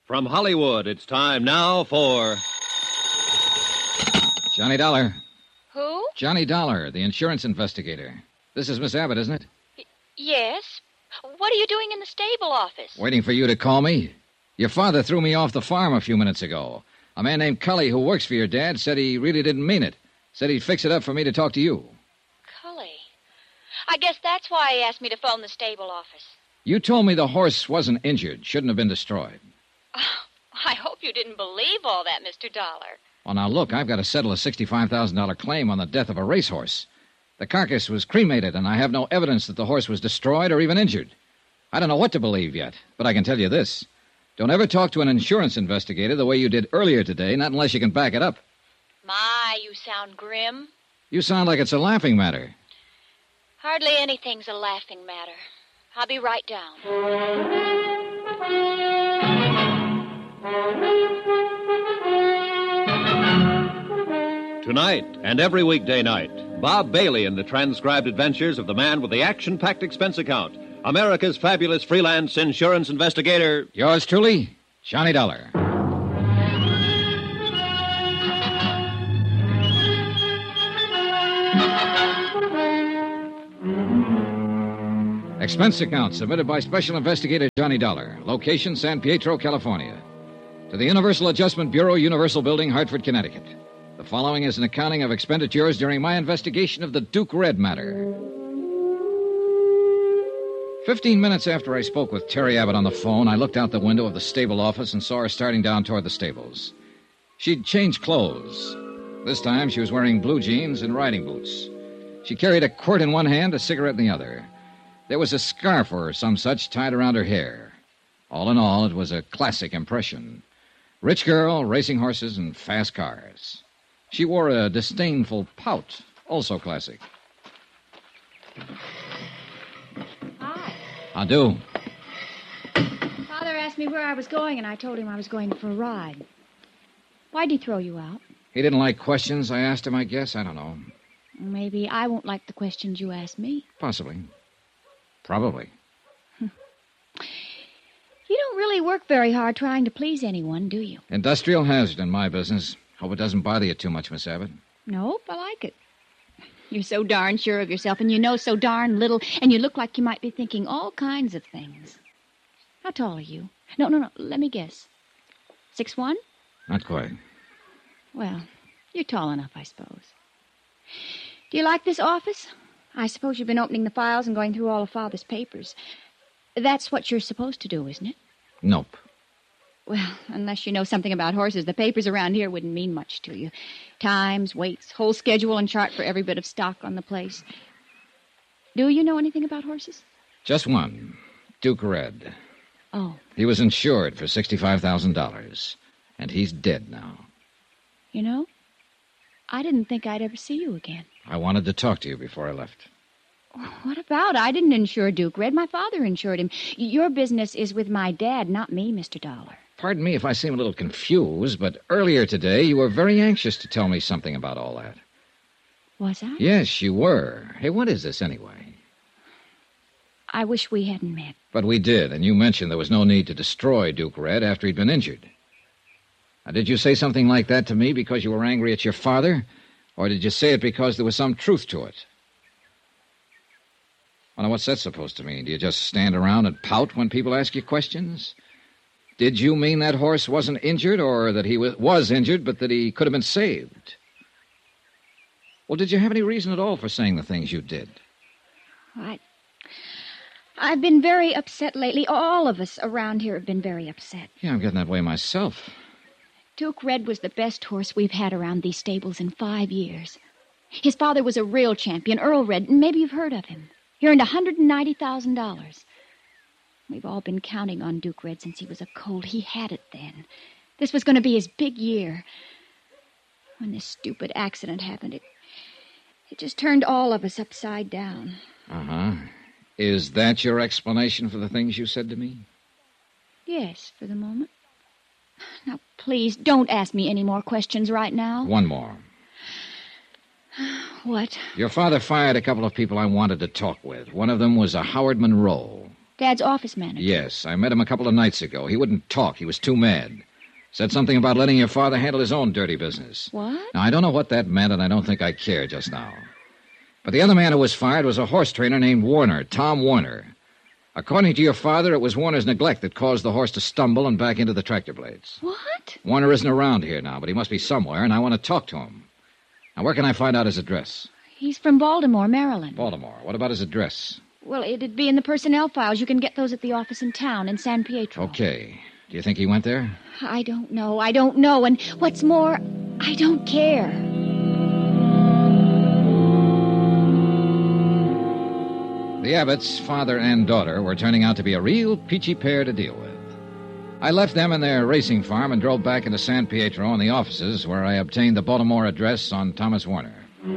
From Hollywood, it's time now for... Johnny Dollar. Who? Johnny Dollar, the insurance investigator. This is Miss Abbott, isn't it? Yes. What are you doing in the stable office? Waiting for you to call me. Your father threw me off the farm a few minutes ago. A man named Cully who works for your dad said he really didn't mean it. Said he'd fix it up for me to talk to you. Cully. I guess that's why he asked me to phone the stable office. You told me the horse wasn't injured, shouldn't have been destroyed. Oh, I hope you didn't believe all that, Mr. Dollar. Well, now, look, I've got to settle a $65,000 claim on the death of a racehorse. The carcass was cremated, and I have no evidence that the horse was destroyed or even injured. I don't know what to believe yet, but I can tell you this. Don't ever talk to an insurance investigator the way you did earlier today, not unless you can back it up. My, you sound grim. You sound like it's a laughing matter. Hardly anything's a laughing matter. I'll be right down. Tonight and every weekday night, Bob Bailey in the transcribed adventures of the man with the action-packed expense account, America's fabulous freelance insurance investigator. Yours truly, Johnny Dollar. Expense account submitted by Special Investigator Johnny Dollar. Location, San Pietro, California. To the Universal Adjustment Bureau, Universal Building, Hartford, Connecticut. The following is an accounting of expenditures during my investigation of the Duke Red matter. 15 minutes after I spoke with Terry Abbott on the phone, I looked out the window of the stable office and saw her starting down toward the stables. She'd changed clothes. This time she was wearing blue jeans and riding boots. She carried a quirt in one hand, a cigarette in the other. There was a scarf or some such tied around her hair. All in all, it was a classic impression. Rich girl, racing horses, and fast cars. She wore a disdainful pout, also classic. Hi. How do? Father asked me where I was going, and I told him I was going for a ride. Why'd he throw you out? He didn't like questions I asked him, I guess. I don't know. Maybe I won't like the questions you asked me. Possibly. Probably. You don't really work very hard trying to please anyone, do you? Industrial hazard in my business. Hope it doesn't bother you too much, Miss Abbott. Nope, I like it. You're so darn sure of yourself, and you know so darn little, and you look like you might be thinking all kinds of things. How tall are you? No, let me guess. 6'1"? Not quite. Well, you're tall enough, I suppose. Do you like this office? I suppose you've been opening the files and going through all of Father's papers. That's what you're supposed to do, isn't it? Nope. Well, unless you know something about horses, the papers around here wouldn't mean much to you. Times, weights, whole schedule and chart for every bit of stock on the place. Do you know anything about horses? Just one. Duke Red. Oh. He was insured for $65,000, and he's dead now. You know, I didn't think I'd ever see you again. I wanted to talk to you before I left. What about? I didn't insure Duke Red. My father insured him. Your business is with my dad, not me, Mr. Dollar. Pardon me if I seem a little confused, but earlier today you were very anxious to tell me something about all that. Was I? Yes, you were. Hey, what is this anyway? I wish we hadn't met. But we did, and you mentioned there was no need to destroy Duke Red after he'd been injured. Now, did you say something like that to me because you were angry at your father, or did you say it because there was some truth to it? Well, now, what's that supposed to mean? Do you just stand around and pout when people ask you questions? Did you mean that horse wasn't injured, or that he was injured, but that he could have been saved? Well, did you have any reason at all for saying the things you did? I've been very upset lately. All of us around here have been very upset. Yeah, I'm getting that way myself. Duke Red was the best horse we've had around these stables in 5 years. His father was a real champion, Earl Red, and maybe you've heard of him. He earned $190,000. We've all been counting on Duke Red since he was a colt. He had it then. This was going to be his big year. When this stupid accident happened, it just turned all of us upside down. Uh-huh. Is that your explanation for the things you said to me? Yes, for the moment. Now, please, don't ask me any more questions right now. One more. What? Your father fired a couple of people I wanted to talk with. One of them was a Howard Monroe. Dad's office manager. Yes, I met him a couple of nights ago. He wouldn't talk. He was too mad. Said something about letting your father handle his own dirty business. What? Now, I don't know what that meant, and I don't think I care just now. But the other man who was fired was a horse trainer named Warner, Tom Warner. According to your father, it was Warner's neglect that caused the horse to stumble and back into the tractor blades. What? Warner isn't around here now, but he must be somewhere, and I want to talk to him. Now, where can I find out his address? He's from Baltimore, Maryland. Baltimore. What about his address? Well, it'd be in the personnel files. You can get those at the office in town, in San Pietro. Okay. Do you think he went there? I don't know. And what's more, I don't care. The Abbotts, father and daughter, were turning out to be a real peachy pair to deal with. I left them in their racing farm and drove back into San Pietro and the offices where I obtained the Baltimore address on Thomas Warner.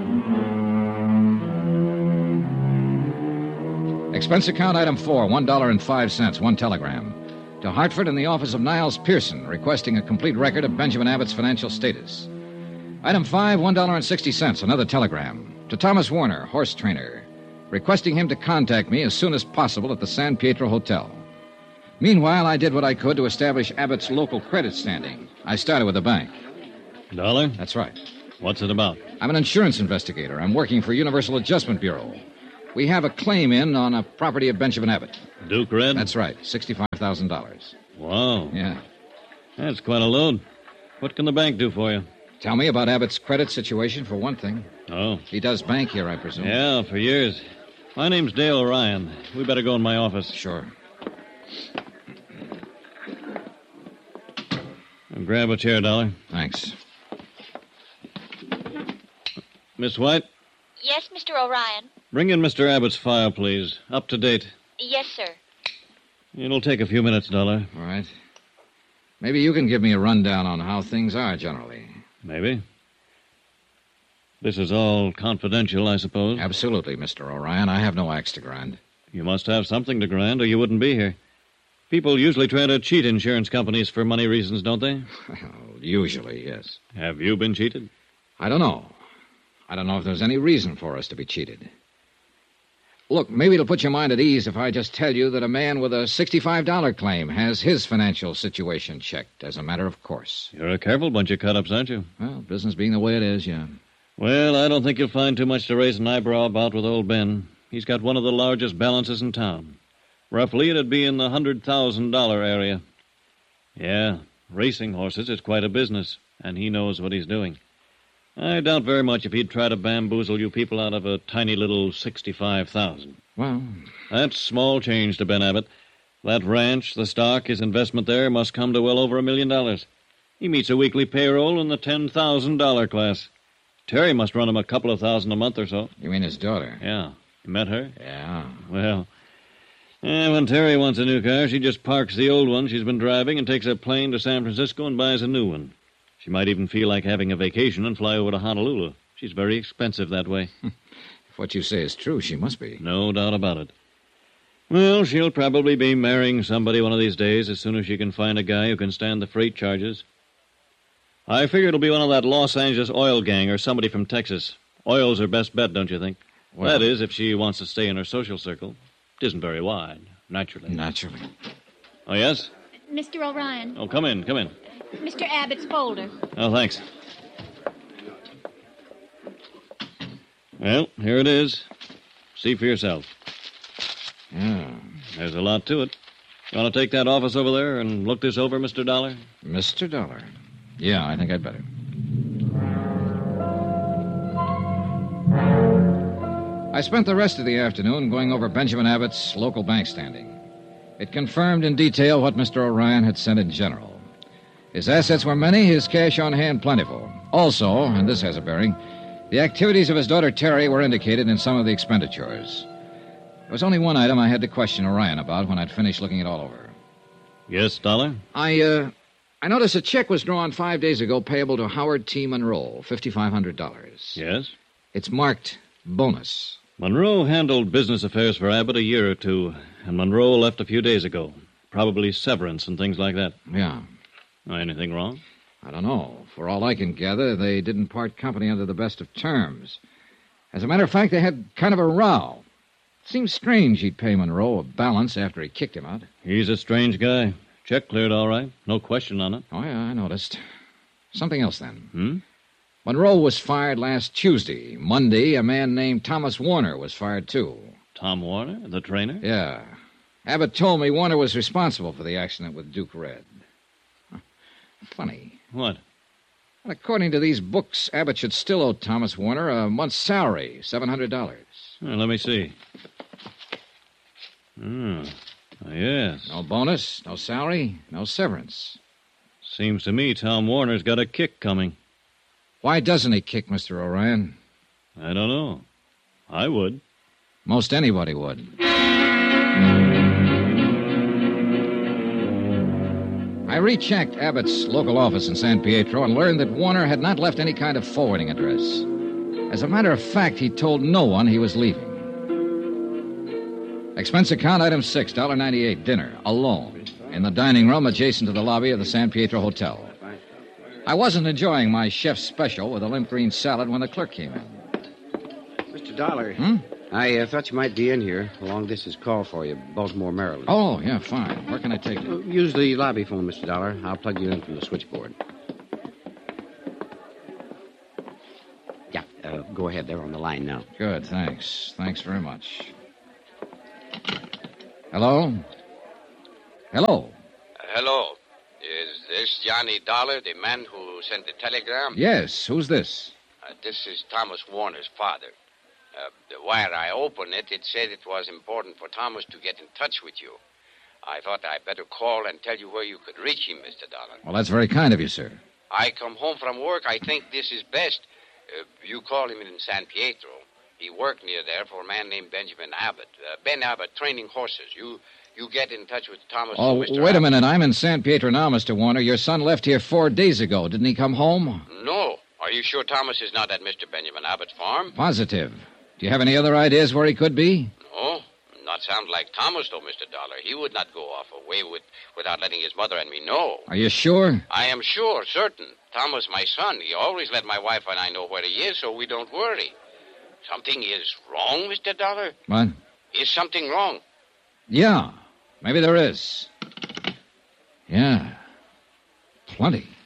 Expense account item 4, $1.05, one telegram. To Hartford in the office of Niles Pearson, requesting a complete record of Benjamin Abbott's financial status. Item 5, $1.60, another telegram. To Thomas Warner, horse trainer, requesting him to contact me as soon as possible at the San Pietro Hotel. Meanwhile, I did what I could to establish Abbott's local credit standing. I started with the bank. Dollar? That's right. What's it about? I'm an insurance investigator. I'm working for Universal Adjustment Bureau. We have a claim in on a property of Benjamin Abbott. Duke Red? That's right, $65,000. Wow. Yeah. That's quite a load. What can the bank do for you? Tell me about Abbott's credit situation, for one thing. Oh. He does bank here, I presume. Yeah, for years. My name's Dale Ryan. We better go in my office. Sure. Grab a chair, Dollar. Thanks. Miss White? Yes, Mr. O'Ryan. Bring in Mr. Abbott's file, please. Up to date. Yes, sir. It'll take a few minutes, Dollar. All right. Maybe you can give me a rundown on how things are generally. Maybe. This is all confidential, I suppose. Absolutely, Mr. O'Ryan. I have no axe to grind. You must have something to grind, or you wouldn't be here. People usually try to cheat insurance companies for money reasons, don't they? Well, usually, yes. Have you been cheated? I don't know. I don't know if there's any reason for us to be cheated. Look, maybe it'll put your mind at ease if I just tell you that a man with a $65 claim has his financial situation checked as a matter of course. You're a careful bunch of cut-ups, aren't you? Well, business being the way it is, yeah. Well, I don't think you'll find too much to raise an eyebrow about with old Ben. He's got one of the largest balances in town. Roughly, it'd be in the $100,000 area. Yeah, racing horses is quite a business, and he knows what he's doing. I doubt very much if he'd try to bamboozle you people out of a tiny little $65,000. Well, That's small change to Ben Abbott. That ranch, the stock, his investment there must come to well over $1 million. He meets a weekly payroll in the $10,000 class. Terry must run him a couple of thousand a month or so. you mean his daughter? Yeah. You met her? Yeah. Well, when Terry wants a new car, she just parks the old one she's been driving and takes a plane to San Francisco and buys a new one. She might even feel like having a vacation and fly over to Honolulu. She's very expensive that way. If what you say is true, she must be. No doubt about it. Well, she'll probably be marrying somebody one of these days as soon as she can find a guy who can stand the freight charges. I figure it'll be one of that Los Angeles oil gang or somebody from Texas. Oil's her best bet, don't you think? Well, that is, if she wants to stay in her social circle. It isn't very wide, naturally. Naturally. Oh, yes? Mr. O'Ryan, Oh, come in, come in. Mr. Abbott's folder. Oh, thanks. Well, here it is. See for yourself. Yeah. There's a lot to it. You want to take that office over there and look this over, Mr. Dollar? Mr. Dollar. Yeah, I think I'd better. I spent the rest of the afternoon going over Benjamin Abbott's local bank standing. It confirmed in detail what Mr. O'Ryan had said in general. His assets were many, his cash on hand plentiful. Also, and this has a bearing, the activities of his daughter Terry were indicated in some of the expenditures. There was only one item I had to question O'Ryan about when I'd finished looking it all over. Yes, Dollar? I noticed a check was drawn 5 days ago payable to Howard T. Monroe, $5,500. Yes? It's marked bonus. Monroe handled business affairs for Abbott a year or two, and Monroe left a few days ago. Probably severance and things like that. Yeah. Anything wrong? I don't know. For all I can gather, they didn't part company under the best of terms. As a matter of fact, they had kind of a row. Seems strange he'd pay Monroe a balance after he kicked him out. He's a strange guy. Check cleared all right. No question on it. Oh, yeah, I noticed. Something else, then. Hmm? Monroe was fired last Tuesday. Monday, a man named Thomas Warner was fired, too. Tom Warner, the trainer? Yeah. Abbott told me Warner was responsible for the accident with Duke Red. Funny. What? According to these books, Abbott should still owe Thomas Warner a month's salary, $700. Let me see. Yes. No bonus, no salary, no severance. Seems to me Tom Warner's got a kick coming. Why doesn't he kick Mr. Orion? I don't know. I would. Most anybody would. I rechecked Abbott's local office in San Pietro and learned that Warner had not left any kind of forwarding address. As a matter of fact, he told no one he was leaving. Expense account item 6, $1.98, dinner, alone, in the dining room adjacent to the lobby of the San Pietro Hotel. I wasn't enjoying my chef's special with a limp green salad when the clerk came in. Mr. Dollar. I thought you might be in here. A long-distance call for you, Baltimore, Maryland. Oh, yeah, fine. Where can I take you? Use the lobby phone, Mr. Dollar. I'll plug you in from the switchboard. Yeah, go ahead. They're on the line now. Good, thanks. Thanks very much. Hello? Hello? Hello. Is this Johnny Dollar, the man who sent the telegram? Yes, who's this? This is Thomas Warner's father. The wire I opened it said it was important for Thomas to get in touch with you. I thought I'd better call and tell you where you could reach him, Mr. Dollar. Well, that's very kind of you, sir. I come home from work. I think this is best. You call him in San Pietro. He worked near there for a man named Benjamin Abbott. Ben Abbott, training horses. You get in touch with Thomas. Oh, Mr. wait a Abbott. minute. I'm in San Pietro now, Mr. Warner. Your son left here 4 days ago. Didn't he come home? No. Are you sure Thomas is not at Mr. Benjamin Abbott's farm? Positive. Do you have any other ideas where he could be? No. Not sound like Thomas, though, Mr. Dollar. He would not go off away without letting his mother and me know. Are you sure? I am sure, certain. Thomas, my son, he always let my wife and I know where he is, so we don't worry. Something is wrong, Mr. Dollar? What? Is something wrong? Yeah. Maybe there is. Yeah. Plenty.